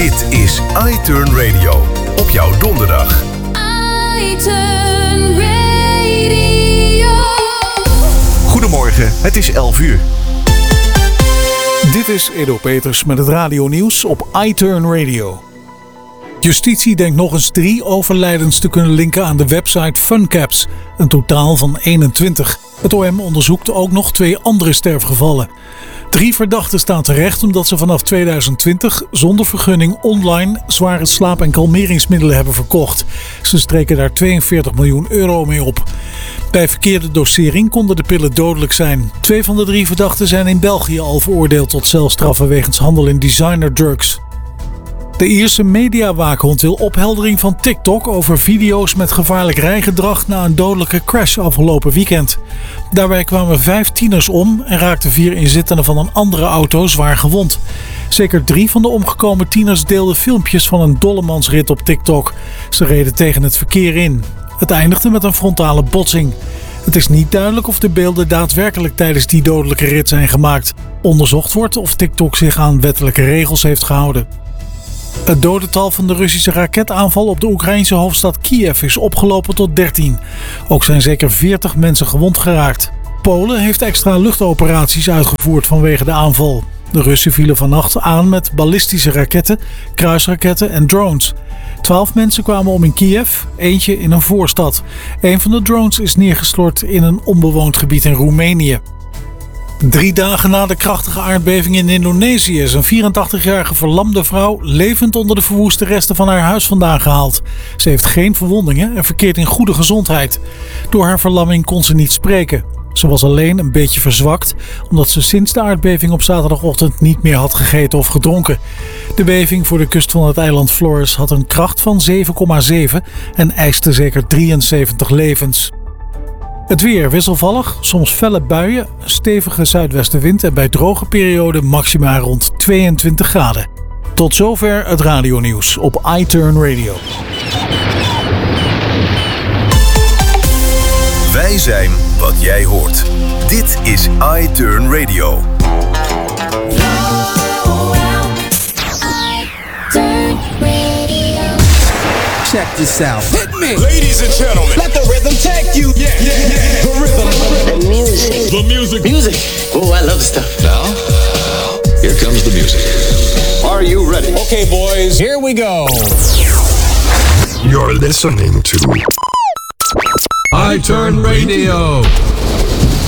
Dit is iTurn Radio. Op jouw donderdag. iTurn Radio. Goedemorgen, het is 11 uur. Dit is Edo Peters met het radionieuws op iTurn Radio. Justitie denkt nog eens 3 overlijdens te kunnen linken aan de website Funcaps. Een totaal van 21. Het OM onderzoekt ook nog 2 andere sterfgevallen. 3 verdachten staan terecht omdat ze vanaf 2020 zonder vergunning online zware slaap- en kalmeringsmiddelen hebben verkocht. Ze streken daar €42 miljoen mee op. Bij verkeerde dosering konden de pillen dodelijk zijn. 2 van de 3 verdachten zijn in België al veroordeeld tot celstraffen wegens handel in designerdrugs. De Ierse mediawaakhond wil opheldering van TikTok over video's met gevaarlijk rijgedrag na een dodelijke crash afgelopen weekend. Daarbij kwamen 5 tieners om en raakten 4 inzittenden van een andere auto zwaar gewond. Zeker 3 van de omgekomen tieners deelden filmpjes van een dollemansrit op TikTok. Ze reden tegen het verkeer in. Het eindigde met een frontale botsing. Het is niet duidelijk of de beelden daadwerkelijk tijdens die dodelijke rit zijn gemaakt. Onderzocht wordt of TikTok zich aan wettelijke regels heeft gehouden. Het dodental van de Russische raketaanval op de Oekraïnse hoofdstad Kiev is opgelopen tot 13. Ook zijn zeker 40 mensen gewond geraakt. Polen heeft extra luchtoperaties uitgevoerd vanwege de aanval. De Russen vielen vannacht aan met ballistische raketten, kruisraketten en drones. 12 mensen kwamen om in Kiev, eentje in een voorstad. Een van de drones is neergestort in een onbewoond gebied in Roemenië. 3 dagen na de krachtige aardbeving in Indonesië is een 84-jarige verlamde vrouw levend onder de verwoeste resten van haar huis vandaan gehaald. Ze heeft geen verwondingen en verkeert in goede gezondheid. Door haar verlamming kon ze niet spreken. Ze was alleen een beetje verzwakt, omdat ze sinds de aardbeving op zaterdagochtend niet meer had gegeten of gedronken. De beving voor de kust van het eiland Flores had een kracht van 7,7 en eiste zeker 73 levens. Het weer wisselvallig, soms felle buien, stevige zuidwestenwind en bij droge perioden maxima rond 22 graden. Tot zover het radionieuws op iTurn Radio. Wij zijn wat jij hoort. Dit is iTurn Radio. Check this out. Hit me. Ladies and gentlemen, let the rhythm take you. Yeah. The rhythm. The music. The music. Music. Oh, I love stuff. Now, here comes the music. Are you ready? Okay, boys, here we go. You're listening to iTurn Radio.